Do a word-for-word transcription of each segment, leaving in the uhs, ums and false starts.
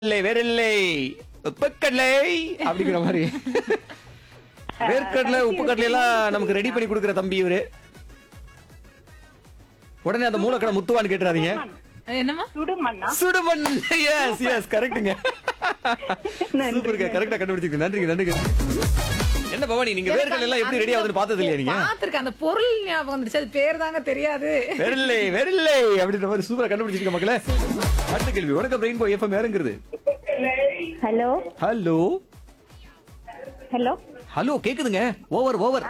இல்லை வேறில்லை உப்புக்கடலை அப்படிங்கிற மாதிரி வேர்க்கடலை உப்புக்கடலை எல்லாம் நமக்கு ரெடி பண்ணி கொடுக்கிற தம்பி இவரு. உடனே அந்த மூலக்கடை முத்துவான்னு கேட்டுறாதீங்க. என்னமா சுடுமண்ணா? சுடுமண். எஸ் எஸ் கரெக்ட்டுங்க. சூப்பருங்க, கரெக்டா கண்டுபிடிச்சிருக்கீங்க. நன்றிங்க நன்றிங்க. என்ன பவானி, நீங்க வேர்க்கடலை எல்லாம் எப்படி ரெடி ஆகுதுன்னு பார்த்தது இல்லையா நீங்க? பாத்துருக்கேன், அந்த பொருள் ஞாபகம் வந்துருச்சு, அது பேர் தாங்க தெரியாது. வேறில்லை வேறில்லை அப்படின்ற மாதிரி சூப்பரா கண்டுபிடிச்சிருக்க மக்களே. அடுத்த கேள்வி. வணக்கம் ரெயின்போ எஃப்எம் யாருங்கிறது? ஹலோ ஹலோ ஹலோ ஹலோ கேக்குதுங்க. Over over.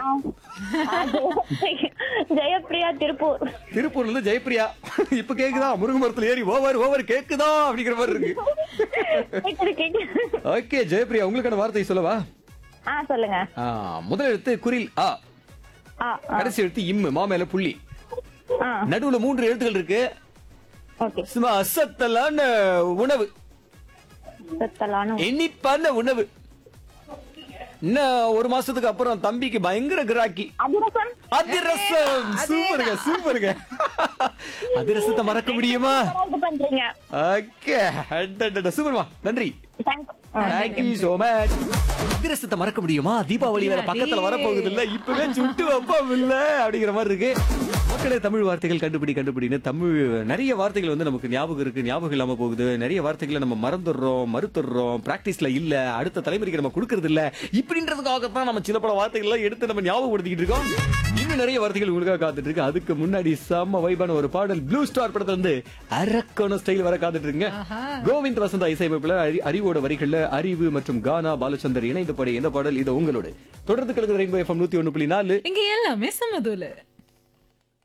ஜெயப்பிரியா திருப்பூர். திருப்பூர்ல இருந்து ஜெயப்பிரியா. இப்ப கேக்குதா? முருங்க மரத்துல ஏறி ஓவர் ஓவர் கேக்குதா அப்படிங்கிற மாதிரி இருக்கு. கேக்குது, கேக்குது. ஓகே ஜெயப்பிரியா, உங்களுக்கான வார்த்தை சொல்லவா? ஆ சொல்லுங்க. ஆ, முதல் எழுத்து குரில் ஆ, ஆ, ஆ, கடைசி எழுத்து இம்மு, மாமேல புள்ளி, ஆ, நடுவுல மூன்று எழுத்துக்கள் இருக்கு. ஓகே. சும்மா அசத்தலான உணவு, சத்தலான இனிப்பான உணவு. இன்னும் ஒரு மாசத்துக்கு அப்புறம் தம்பிக்கு பயங்கர கிராக்கி. அதிரசம். அதிரசம். சூப்பருங்க சூப்பருங்க. அதிரசத்தை மறக்க முடியுமா? இது பண்றீங்க. ஓகே சூப்பர்மா, நன்றி. தேங்க்ஸ். Thank you so much. அதிரசத்தை மறக்க முடியுமா? தீபாவளி வேற பக்கத்துல வரப்போகுது இல்ல, இப்பவே சுட்டு வைப்போம் இல்ல அப்படிங்கிற மாதிரி இருக்கு. மக்களே, தமிழ் வார்த்தைகள் கண்டுபிடி கண்டுபிடின்னு தமிழ் நிறைய வார்த்தைகள் வந்து நமக்கு ஞாபகம் இருக்கு, ஞாபகம் இல்லாம போகுது. நிறைய வார்த்தைகளை நம்ம மறந்துடுறோம், மறுத்துடுறோம், பிராக்டிஸ்ல இல்ல, அடுத்த தலைமுறைக்கு நம்ம கொடுக்கறது இல்ல. இப்படின்றதுக்காகத்தான் நம்ம சில பல வார்த்தைகள் எல்லாம் எடுத்து நம்ம ஞாபகப்படுத்திக்கிட்டு இருக்கோம். இன்னும் நிறைய வார்த்தைகள் உங்களுக்காக காத்துட்டு இருக்கு. அதுக்கு முன்னாடி செம்ம வைபான ஒரு பாடல் ப்ளூ ஸ்டார் படத்துல இருந்து அரக்கோண ஸ்டைல் வர காத்துட்டு இருக்குங்க. கோவிந்த் வசந்தா இசையமைப்புல அறி- அறிவோட வரிகள்ல அறிவு மற்றும் கானா பாலச்சந்தர் இணைந்த படம். இந்த பாடல் இது உங்களோட தொடர்ந்து கலந்து ரெயின்போ எஃப்எம் நூத்தி ஒண்ணு புள்ளி நாலு. இங்க எல்லாமே சமதூல.